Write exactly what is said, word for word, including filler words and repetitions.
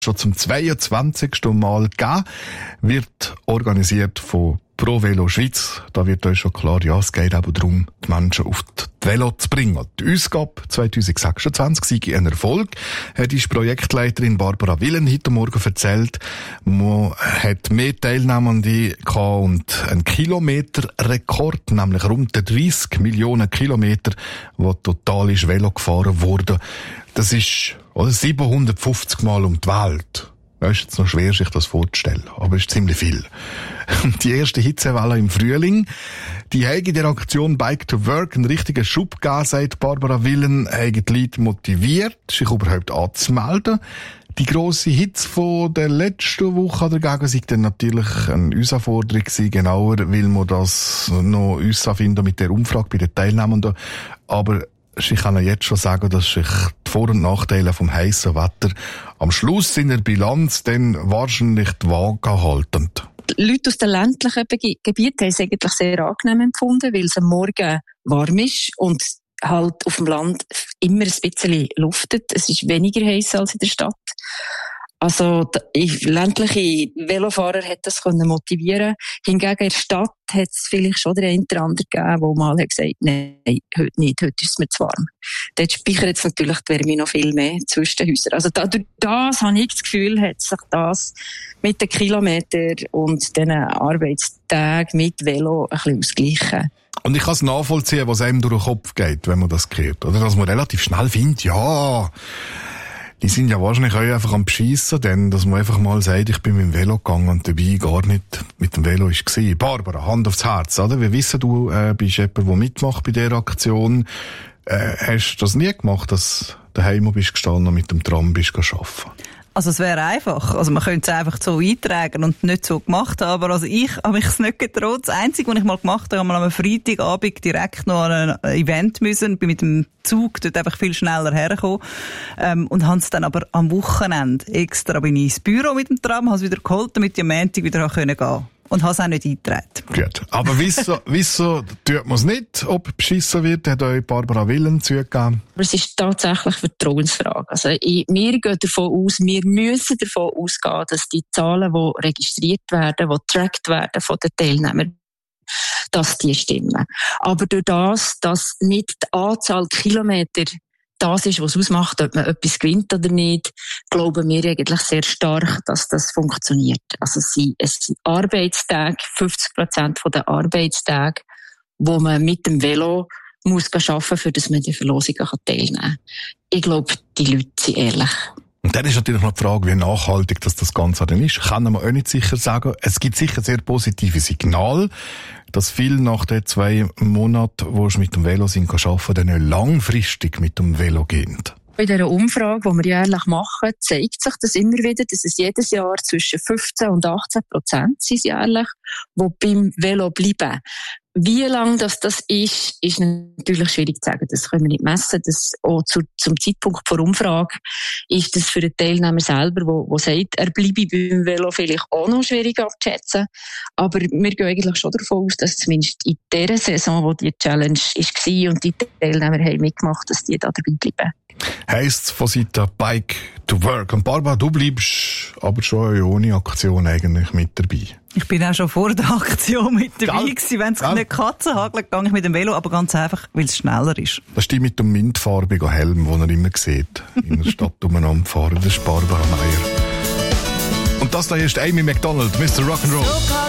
schon zum zweiundzwanzigsten Mal gegeben, wird organisiert von Pro Velo Schweiz. Da wird euch schon klar, ja, es geht aber darum, die Menschen auf die Velo zu bringen. Die Ausgabe zwanzig sechsundzwanzig sei ein Erfolg, hat die Projektleiterin Barbara Willen heute Morgen erzählt. Man hat mehr Teilnehmende gehabt und einen Kilometerrekord, nämlich rund dreissig Millionen Kilometer, wo total ist Velo gefahren wurde. Das ist oder, siebenhundertfünfzig Mal um die Welt. Das ist jetzt noch schwer, sich das vorzustellen, aber es ist ziemlich viel. Die erste Hitzewelle im Frühling, die hat in der Aktion Bike to Work einen richtigen Schub gegeben, sagt Barbara Willen, hat die Leute motiviert, sich überhaupt anzumelden. Die grosse Hitze von der letzten Woche dagegen sei dann natürlich eine Herausforderung gewesen, genauer, weil wir das noch herausfinden mit der Umfrage bei den Teilnehmenden. Aber ich kann Ihnen jetzt schon sagen, dass sich die Vor- und Nachteile vom heißen Wetter am Schluss in der Bilanz dann wahrscheinlich die Waage halten. Die Leute aus den ländlichen Gebieten haben es eigentlich sehr angenehm empfunden, weil es am Morgen warm ist und halt auf dem Land immer ein bisschen luftet. Es ist weniger heiß als in der Stadt. Also, ländliche Velofahrer hat das können motivieren. Hingegen in der Stadt hat es vielleicht schon der eine oder andere gegeben, der mal hat gesagt, nein, heute nicht, heute ist es mir zu warm. Dort speichert jetzt natürlich die Wärme noch viel mehr zwischen den Häusern. Also, da, durch das habe ich das Gefühl, hat sich das mit den Kilometern und den Arbeitstagen mit Velo ein bisschen ausgleichen. Und ich kann es nachvollziehen, was einem durch den Kopf geht, wenn man das hört. Oder dass man relativ schnell findet, ja, die sind ja wahrscheinlich auch einfach am Beschissen, denn dass man einfach mal sagt, ich bin mit dem Velo gegangen und dabei gar nicht mit dem Velo war. Barbara, Hand aufs Herz, oder? Wir wissen, du äh, bist jemand, der mitmacht bei dieser Aktion. Äh, hast du das nie gemacht, dass du daheim bist gestanden und mit dem Tram bist arbeiten? Also es wäre einfach. Also man könnte es einfach so eintragen und nicht so gemacht haben. Aber also ich habe mich es nicht getraut. Das Einzige, was ich mal gemacht habe, habe mal am Freitagabend direkt noch an ein Event müssen. Bin mit dem Zug dort einfach viel schneller hergekommen. Ähm, und habe es dann aber am Wochenende extra bin ich ins Büro mit dem Tram, habe es wieder geholt, damit ich am Montag wieder gehen konnte. Und habe es auch nicht eingetragen. Gut. Aber wieso, wieso tut man es nicht, ob beschissen wird, hat euch Barbara Willen zugegeben? Aber es ist tatsächlich eine Vertrauensfrage. Also, ich, wir gehen davon aus, wir müssen davon ausgehen, dass die Zahlen, die registriert werden, die getrackt werden von den Teilnehmern, dass die stimmen. Aber durch das, dass nicht die Anzahl Kilometer das ist, was ausmacht, ob man etwas gewinnt oder nicht, glauben wir eigentlich sehr stark, dass das funktioniert. Also es sind, es sind Arbeitstage, fünfzig Prozent der Arbeitstage, wo man mit dem Velo muss arbeiten, für dass man die Verlosungen teilnehmen kann. Ich glaube, die Leute sind ehrlich. Und dann ist natürlich noch die Frage, wie nachhaltig das, das Ganze dann ist. Kann man auch nicht sicher sagen. Es gibt sicher sehr positive Signale, dass viele nach den zwei Monaten, wo sie mit dem Velo sind, arbeiten, dann langfristig mit dem Velo gehen. Bei dieser Umfrage, die wir jährlich machen, zeigt sich das immer wieder, dass es jedes Jahr zwischen fünfzehn und achtzehn Prozent sind jährlich, die beim Velo bleiben. Wie lang das, das ist, ist natürlich schwierig zu sagen. Das können wir nicht messen. Das auch zu, zum Zeitpunkt der Umfrage ist das für den Teilnehmer selber, der, der sagt, er bleibe beim Velo, vielleicht auch noch schwierig abzuschätzen. Aber wir gehen eigentlich schon davon aus, dass zumindest in dieser Saison, wo die Challenge war und die Teilnehmer haben mitgemacht, dass die da dabei bleiben. Heisst von Seite Bike to Work. Und Barbara, du bleibst aber schon ohne Aktion eigentlich mit dabei. Ich bin auch schon vor der Aktion mit dabei gewesen. Wenn es nicht Katzen hagelt, gehe ich mit dem Velo, aber ganz einfach, weil es schneller ist. Das ist die mit dem mintfarbigen Helm, den er immer sieht, in der Stadt umeinander fahren. Das ist Barbara Meier. Und das da ist Amy McDonald, Mister Rock'n'Roll.